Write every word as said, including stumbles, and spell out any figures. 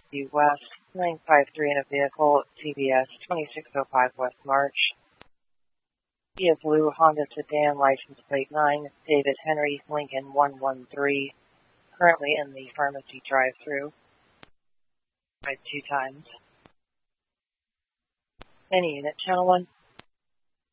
West, nine five three in a vehicle, T B S twenty-six oh five West March. Kia Blue Honda Sedan, license plate nine, David Henry, Lincoln one one three, currently in the pharmacy drive-thru. Tried two times. Any unit, channel one.